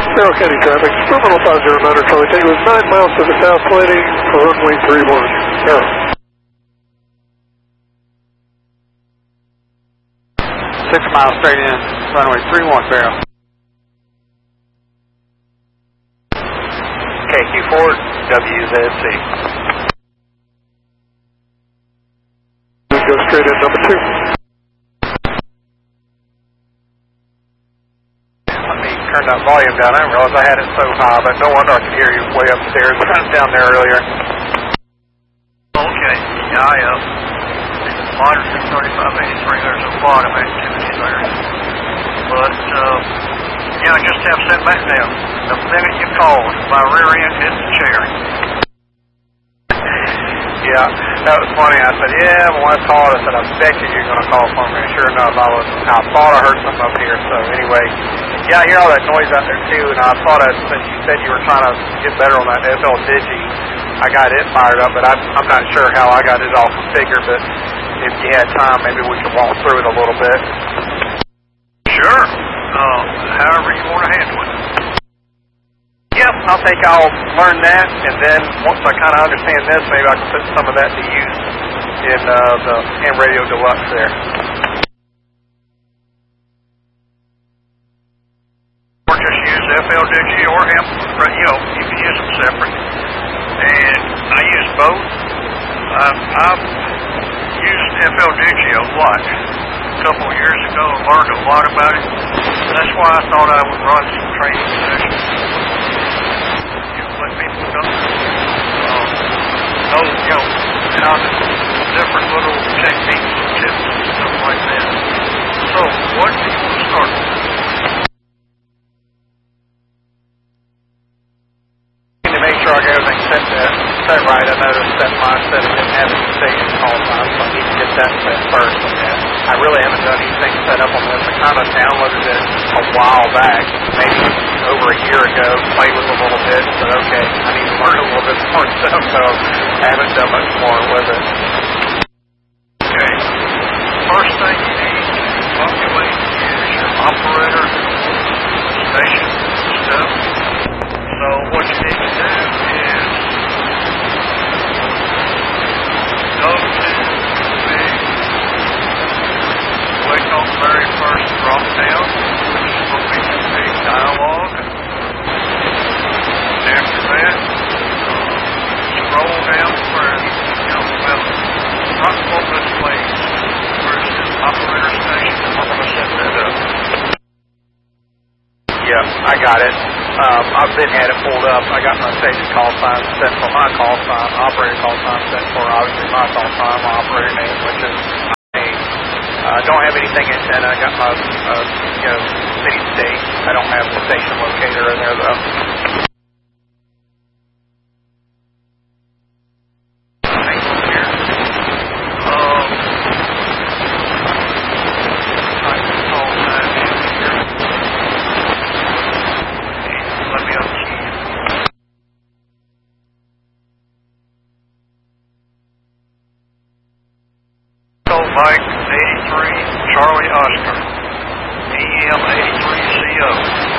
Carroll County traffic, terminal 509, Charlie Tango is 9 miles to the south, planning for runway 31. Carroll. 6 miles straight in, runway 31, Barrow. KQ4, WZC. We go straight in number 2. Let me turn that volume down. I didn't realize I had it so high, but no wonder I could hear you way upstairs. I was down there earlier. Okay, yeah, monitoring 3583, there's a lot of activity there. But, yeah, I just have set back down. The minute you called, my rear end hit the chair. Yeah, that was funny. I said, yeah, my wife called. I said, I bet you're going to call for me. And sure enough, I thought I heard something up here. So anyway, yeah, I hear all that noise out there too. And I thought since you said you were trying to get better on that FL Digi, I got it fired up. But I'm not sure how I got it all configured. But if you had time, maybe we could walk through it a little bit. Sure. However you want to handle it. Yep, I think I'll learn that, and then once I kind of understand this, maybe I can put some of that to use in the Ham Radio Deluxe there. Or just use FL Digi or Ham Radio. You can use them separate. And I use both. I've used FL Digi a lot. A couple of years ago, I learned a lot about it. That's why I thought I would run some training sessions. Let people know, how the different little techniques and tips and stuff like that. So, what do you want to start with? To make sure I got everything set right, I noticed that my set didn't have any station call time, so I need to get that set first. And I really haven't done anything set up on this. I kind of downloaded it a while back, maybe over a year ago, played with it a little bit, but okay, I need to learn a little bit more stuff, so I haven't done much more with it. Okay. First thing you need to populate is your operator station stuff. So what you need to do is go to click on the very first drop down, which will be the big dialog. After that, scroll down where not all this place where it says operator station. I'm going to set that up. Yeah, I got it. I've had it pulled up. I got my station call sign set for my call sign, operator call sign set for obviously my call sign, my operator name, which is my name. I don't have anything antenna. I got my city state. I don't have the station locator in there though. Mike 83 Charlie Oscar, EM 83CO.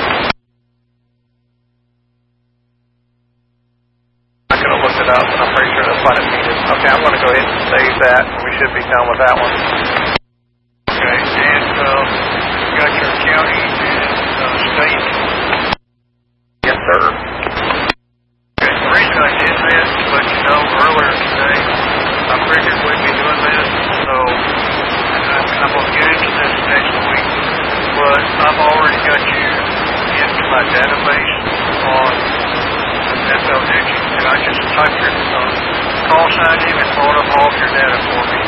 I'm going to look it up, and I'm pretty sure that's what it needed. Okay, I'm going to go ahead and save that, and we should be done with that one. Okay, and you got your county and state? Yes, sir. Okay, the reason I did that is to let you know earlier today, I figured we'd be doing this, so I'm going to get into this next week, but I've already got you into my database on FL Digi, and I just typed your call sign in and brought up all of your data for me.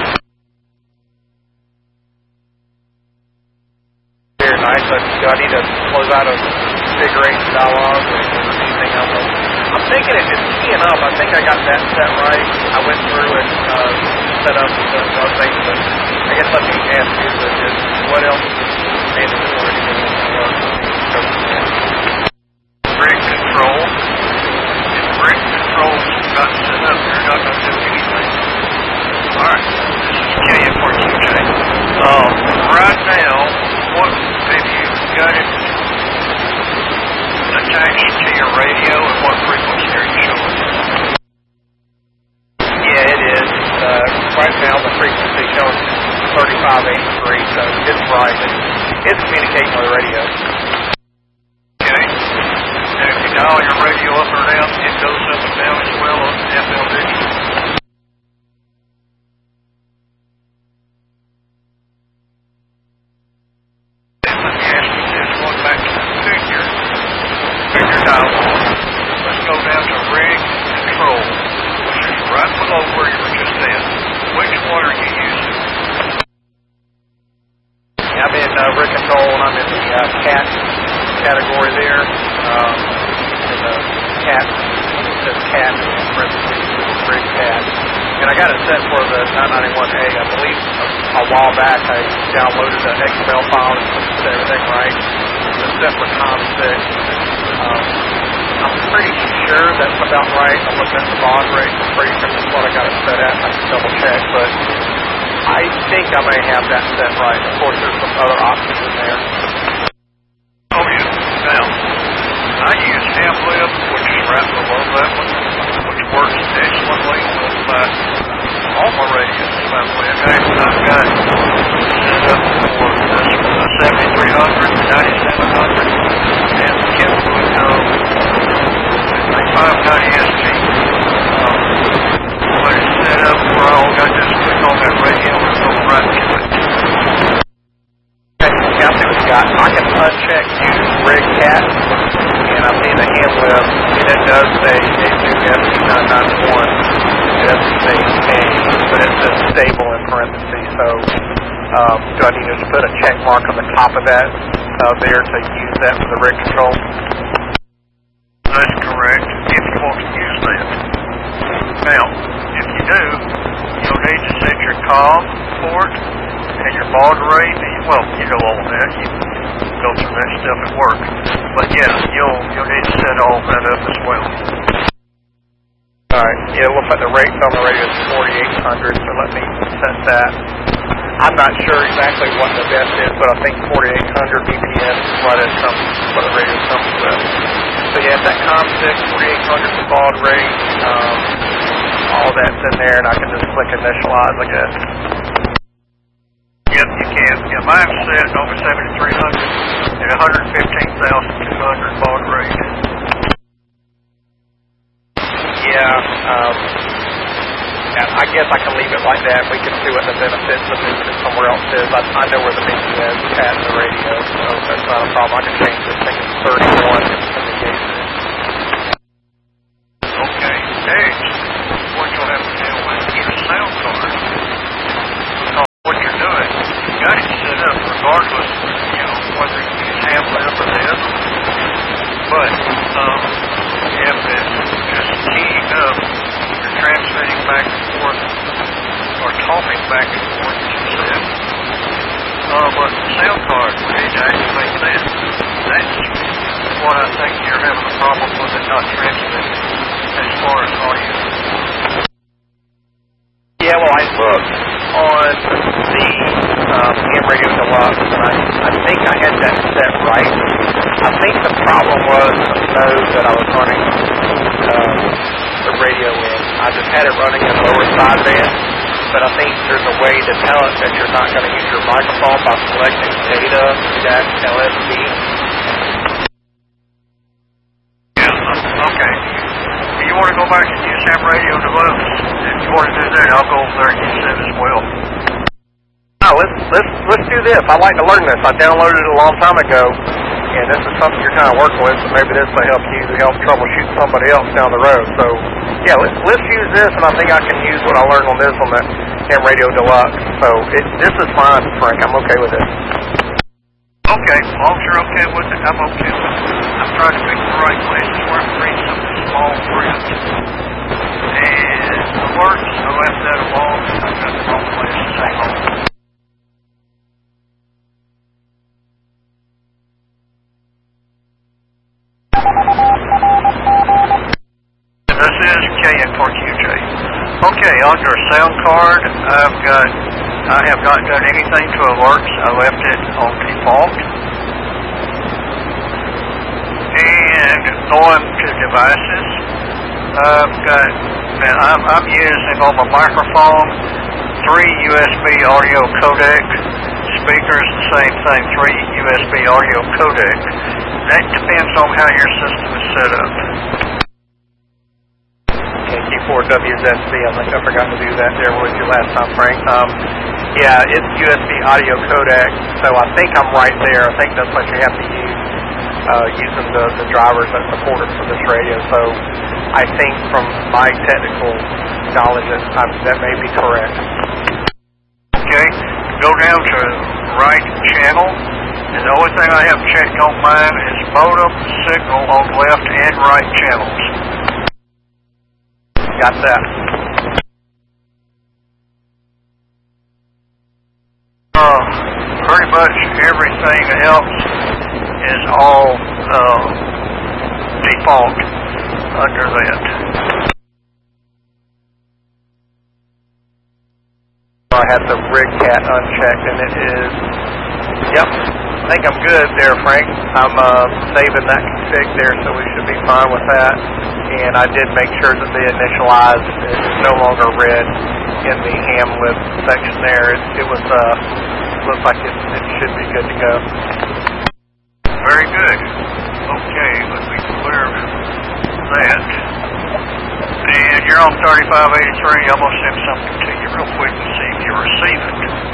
Very nice. Do I need to close out a configuration dialog or anything else? I'm thinking if it's keying up, I think I got that set right. I went through and set up the things, but I guess let me ask you what else is mandatory to get this to work? Rig control. If rig control's not set up, you're not going to do anything. Alright, this is KF4QJ. Right now, what have you got it to your radio, and what frequency are you showing? Yeah, it is. Right now the frequency shows 3583, so it's right. It's communicating with the radio. Okay. And if you dial your radio up or down, it goes up and down as well on the FLD. Then let me ask you this, going back to the figure dial. Let's go down to rig control, which is right below where you were just at. Which one are you using? I'm in rig control, and I'm in the cat category there. In the cat, it says cat in parentheses, rig cat. And I got it set for the 991A. I believe a while back I downloaded an XML file and set everything right. It's set for COM6. I'm pretty sure that's about right. I'm looking at the baud rate. I'm pretty sure that's what I got it set at. I can double check, but I think I may have that set right. Of course, there's some other options in there. Oh, yeah. Now, I use HamLib, which is right below that one, which works excellently with all my radios. Okay, I've got set up for this one, the 7300, the 9700, and the Kenwood 3590SG. When it's set up, where I all got this click on that radio and go right to it. Okay, yeah, I see what you got. I can uncheck use rig cat, and I'm in the HamLib, and it does say A2SC991. It doesn't say A, but it says stable in parentheses. So, do I need to just put a check mark on the top of that there to use that for the rig control? That's correct, if you want to use that. Now, if you do, you'll need to set your COM port and your baud rate. Well, you know all that. You go through that stuff at work. But yeah, you'll need to set all that up as well. Alright, yeah, it looks like the rate on the radio is 4800, so let me set that. I'm not sure exactly what the best is, but I think 4800 BPS is what the radio comes with. So yeah, that COM6, 4800 for baud rate, all that's in there, and I can just click initialize, I guess. Yep, you can. Yeah, mine's set over 7300 at 115,200 baud rate. I guess I can leave it like that. We can see what the benefits of moving it somewhere else is. I know where the menu is at the radio, so that's not a problem. I can change this thing to 31 and communication. Okay, next, what you'll have to deal with is your sound card. Because what you're doing, you got it set up regardless, whether you use HamLib or this. But you have to just keying up, you're transmitting back and forth, or talking back and forth, as you said. But the sound card, we need to activate that. That's what I think you're having a problem with it not transmitting as far as audio. Yeah, well, I looked on the Ham Radio Deluxe, and I think I had that set right. I think the problem was the node that I was running the radio in. I just had it running in lower sideband, but I think there's a way to tell it that you're not going to use your microphone by selecting data-LSD. Yeah, okay. If you want to go back and use Ham Radio Deluxe, if you want to do that, I'll go over there and use that as well. No, let's do this. I like to learn this. I downloaded it a long time ago, and this is something you're kind of working with, so maybe this will help you troubleshoot somebody else down the road. So, yeah, let's use this, and I think I can use what I learned on this on the Ham Radio Deluxe. So, this is fine, Frank. I'm okay with it. Okay, as long as you're okay with it, I'm okay with it. I'm trying to pick the right places where I can read some of the small print. And the words, I left that alone. I've got the wrong place to say home. This is KN4QJ. Okay, on your sound card, I have not done anything to alerts. I left it on default. And going to devices. I'm using on my microphone 3 USB audio codec. Speakers, the same thing, 3 USB audio codec. That depends on how your system is set up. K4WZC, I think I forgot to do that there with you last time, Frank. Yeah, it's USB audio codec, so I think I'm right there. I think that's what you have to use using the drivers that support it for this radio. So I think from my technical knowledge that may be correct. Okay, go down to right channel, and the only thing I have checked on mine is modem signal on left and right channels. Got that. Pretty much everything else is all default under that. I had the rig cat unchecked, and it is, yep, I think I'm good there, Frank. I'm saving that config there, so we should be fine with that. And I did make sure that the initialize is no longer red in the ham lib section there. It was, looks like it should be good to go. Very good. Okay, let me clear that. And you're on 3583. I'm going to send something to you real quick to see if you receive it.